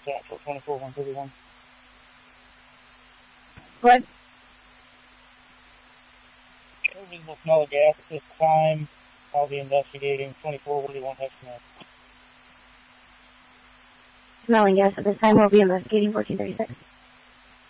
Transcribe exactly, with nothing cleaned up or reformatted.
Central, twenty-four one thirty-one. What? No visible smell of gas at this time. I'll be investigating twenty-four one thirty-one estimate. Smelling gas at this time. We'll be investigating fourteen thirty-six.